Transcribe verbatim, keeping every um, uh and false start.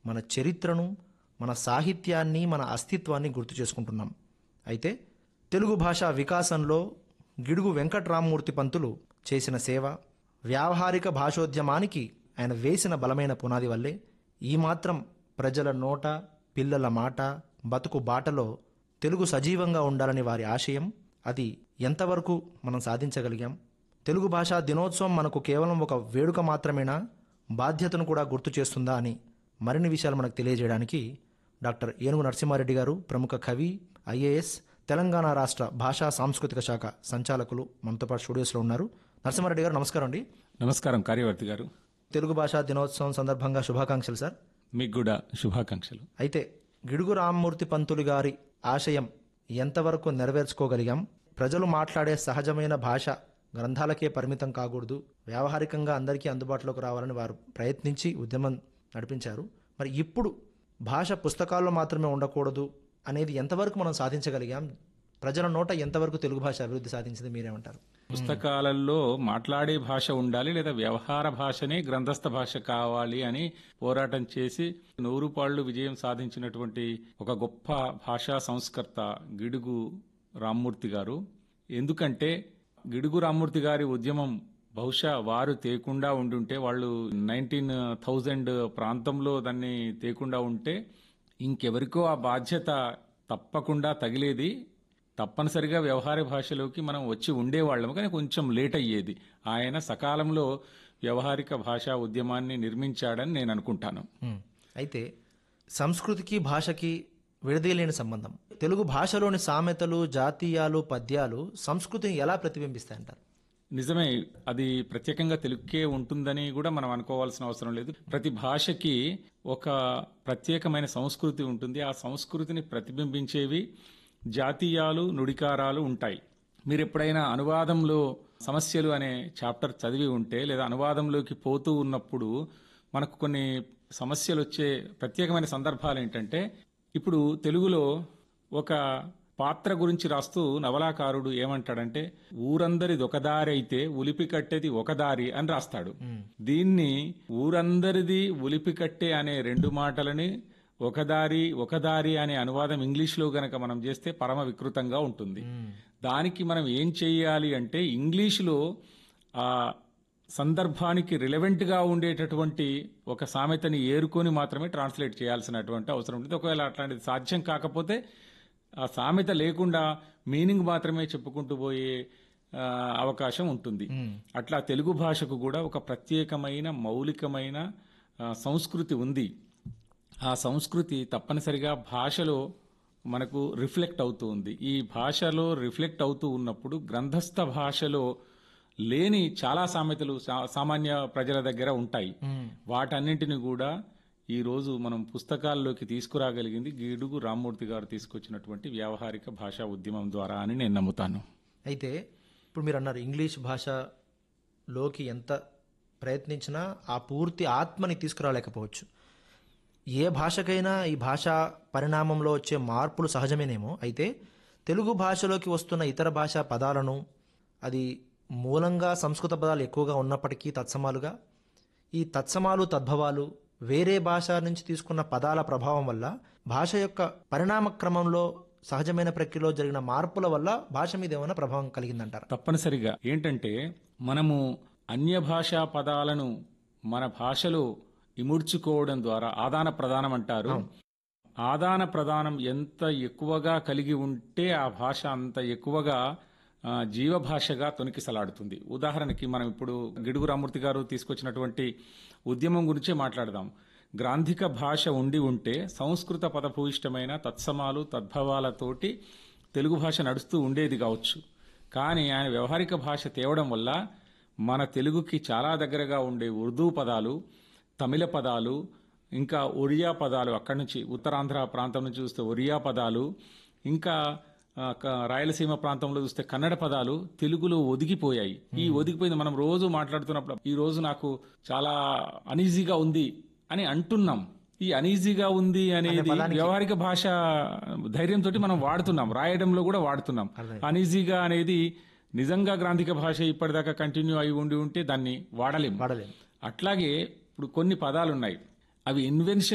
మన చరిత్రను, మన సాహిత్యాన్ని, మన అస్తిత్వాన్ని గుర్తు చేసుకుంటున్నాం. అయితే తెలుగు భాషా వికాసంలో గిడుగు వెంకట్రామమూర్తి పంతులు చేసిన సేవ, వ్యావహారిక భాషోద్యమానికి ఆయన వేసిన బలమైన పునాది వల్లే ఈ మాత్రం ప్రజల నోట, పిల్లల మాట, బతుకు బాటలో తెలుగు సజీవంగా ఉండాలని వారి ఆశయం. అది ఎంతవరకు మనం సాధించగలిగాం? తెలుగు భాషా దినోత్సవం మనకు కేవలం ఒక వేడుక మాత్రమేనా, బాధ్యతను కూడా గుర్తు చేస్తుందా అని మరిన్ని విషయాలు మనకు తెలియజేయడానికి డాక్టర్ ఏనుగు నరసింహారెడ్డి గారు, ప్రముఖ కవి, ఐఏఎస్, తెలంగాణ రాష్ట్ర భాషా సాంస్కృతిక శాఖ సంచాలకులు మనతో పాటు స్టూడియోస్లో ఉన్నారు. నరసింహారెడ్డి గారు నమస్కారం అండి. నమస్కారం కార్యవర్తి గారు. తెలుగు భాషా దినోత్సవం సందర్భంగా శుభాకాంక్షలు సార్. మీకు కూడా శుభాకాంక్షలు. అయితే గిడుగు రామ్మూర్తి పంతులు గారి ఆశయం ఎంతవరకు నెరవేర్చుకోగలిగాం? ప్రజలు మాట్లాడే సహజమైన భాష గ్రంథాలకే పరిమితం కాకూడదు, వ్యావహారికంగా అందరికీ అందుబాటులోకి రావాలని వారు ప్రయత్నించి ఉద్యమం నడిపించారు. మరి ఇప్పుడు భాష పుస్తకాల్లో మాత్రమే ఉండకూడదు అనేది ఎంతవరకు మనం సాధించగలిగాం? ప్రజల నోట ఎంతవరకు తెలుగు భాష అభివృద్ధి సాధించింది మీరేమంటారు? పుస్తకాలలో మాట్లాడే భాష ఉండాలి, లేదా వ్యవహార భాషనే గ్రంథస్థ భాష కావాలి అని పోరాటం చేసి నూరు పాళ్లు విజయం సాధించినటువంటి ఒక గొప్ప భాషా సంస్కర్త గిడుగు రామ్మూర్తి గారు. ఎందుకంటే గిడుగు రామ్మూర్తి గారి ఉద్యమం బహుశా వారు తేకుండా ఉండుంటే, వాళ్ళు నైన్టీన్ థౌజండ్ ప్రాంతంలో దాన్ని తేకుండా ఉంటే ఇంకెవరికో ఆ బాధ్యత తప్పకుండా తగిలేది. తప్పనిసరిగా వ్యవహార భాషలోకి మనం వచ్చి ఉండేవాళ్ళము, కానీ కొంచెం లేట్ అయ్యేది. ఆయన సకాలంలో వ్యవహారిక భాషా ఉద్యమాన్ని నిర్మించాడని నేను అనుకుంటాను. అయితే సంస్కృతికి భాషకి విడదీయలేని సంబంధం. తెలుగు భాషలోని సామెతలు, జాతీయాలు, పద్యాలు సంస్కృతిని ఎలా ప్రతిబింబిస్తాయంటారు? నిజమే, అది ప్రత్యేకంగా తెలుగుకే ఉంటుందని కూడా మనం అనుకోవాల్సిన అవసరం లేదు. ప్రతి భాషకి ఒక ప్రత్యేకమైన సంస్కృతి ఉంటుంది. ఆ సంస్కృతిని ప్రతిబింబించేవి జాతీయాలు, నుడికారాలు ఉంటాయి. మీరు ఎప్పుడైనా అనువాదంలో సమస్యలు అనే చాప్టర్ చదివి ఉంటే, లేదా అనువాదంలోకి పోతూ ఉన్నప్పుడు మనకు కొన్ని సమస్యలు వచ్చే ప్రత్యేకమైన సందర్భాలు ఏంటంటే, ఇప్పుడు తెలుగులో ఒక పాత్ర గురించి రాస్తూ నవలాకారుడు ఏమంటాడంటే, ఊరందరిది ఒక దారి అయితే ఉలిపి కట్టేది ఒక దారి అని రాస్తాడు. దీన్ని ఊరందరిది ఉలిపి కట్టే అనే రెండు మాటలని ఒకదారి ఒకదారి అనే అనువాదం ఇంగ్లీష్లో గనక మనం చేస్తే పరమ వికృతంగా ఉంటుంది. దానికి మనం ఏం చేయాలి అంటే, ఇంగ్లీష్లో ఆ సందర్భానికి రిలవెంట్గా ఉండేటటువంటి ఒక సామెతని ఏరుకొని మాత్రమే ట్రాన్స్లేట్ చేయాల్సినటువంటి అవసరం ఉంటుంది. ఒకవేళ అట్లాంటిది సాధ్యం కాకపోతే ఆ సామెత లేకుండా మీనింగ్ మాత్రమే చెప్పుకుంటూ పోయే అవకాశం ఉంటుంది. అట్లా తెలుగు భాషకు కూడా ఒక ప్రత్యేకమైన మౌలికమైన సంస్కృతి ఉంది. ఆ సంస్కృతి తప్పనిసరిగా భాషలో మనకు రిఫ్లెక్ట్ అవుతూ ఉంది. ఈ భాషలో రిఫ్లెక్ట్ అవుతూ ఉన్నప్పుడు గ్రంథస్థ భాషలో లేని చాలా సామెతలు సామాన్య ప్రజల దగ్గర ఉంటాయి. వాటన్నింటిని కూడా ఈ రోజు మనం పుస్తకాల్లోకి తీసుకురాగలిగింది గిడుగు రామ్మూర్తి గారు తీసుకొచ్చినటువంటి వ్యావహారిక భాషా ఉద్యమం ద్వారా అని నేను నమ్ముతాను. అయితే ఇప్పుడు మీరు అన్నారు ఇంగ్లీష్ భాషలోకి ఎంత ప్రయత్నించినా ఆ పూర్తి ఆత్మని తీసుకురాలేకపోవచ్చు. ఏ భాషకైనా ఈ భాషా పరిణామంలో వచ్చే మార్పులు సహజమేనేమో. అయితే తెలుగు భాషలోకి వస్తున్న ఇతర భాషా పదాలను, అది మూలంగా సంస్కృత పదాలు ఎక్కువగా ఉన్నప్పటికీ తత్సమాలుగా, ఈ తత్సమాలు తద్భవాలు వేరే భాష నుంచి తీసుకున్న పదాల ప్రభావం వల్ల భాష యొక్క పరిణామ క్రమంలో సహజమైన ప్రక్రియలో జరిగిన మార్పుల వల్ల భాష మీద ఏమైనా ప్రభావం కలిగిందంటారు? తప్పనిసరిగా. ఏంటంటే, మనము అన్య భాషా పదాలను మన భాషలో ఇముడ్చుకోవడం ద్వారా ఆదాన ప్రదానం అంటారు. ఆదాన ప్రదానం ఎంత ఎక్కువగా కలిగి ఉంటే ఆ భాష అంత ఎక్కువగా జీవభాషగా తొనికిసలాడుతుంది. ఉదాహరణకి మనం ఇప్పుడు గిడుగు రామ్మూర్తి గారు తీసుకొచ్చినటువంటి ఉద్యమం గురించే మాట్లాడదాం. గ్రాంధిక భాష ఉండి ఉంటే సంస్కృత పదభూయిష్టమైన తత్సమాలు తద్భవాలతోటి తెలుగు భాష నడుస్తూ ఉండేది కావచ్చు. కానీ ఆయన వ్యవహారిక భాష తేవడం వల్ల మన తెలుగుకి చాలా దగ్గరగా ఉండే ఉర్దూ పదాలు, తమిళ పదాలు, ఇంకా ఒరియా పదాలు, అక్కడి నుంచి ఉత్తరాంధ్ర ప్రాంతం నుంచి చూస్తే ఒరియా పదాలు, ఇంకా రాయలసీమ ప్రాంతంలో చూస్తే కన్నడ పదాలు తెలుగులో ఒదిగిపోయాయి. ఈ ఒదిగిపోయింది మనం రోజు మాట్లాడుతున్నప్పుడు ఈ రోజు నాకు చాలా అనీజీగా ఉంది అని అంటున్నాం. ఈ అనీజీగా ఉంది అనేది వ్యవహారిక భాష ధైర్యంతో మనం వాడుతున్నాం, రాయడంలో కూడా వాడుతున్నాం. అనీజీగా అనేది నిజంగా గ్రాంధిక భాష ఇప్పటిదాకా కంటిన్యూ అయి ఉండి ఉంటే దాన్ని వాడలేం. అట్లాగే ఇప్పుడు కొన్ని పదాలు ఉన్నాయి, అవి ఇన్వెన్షన్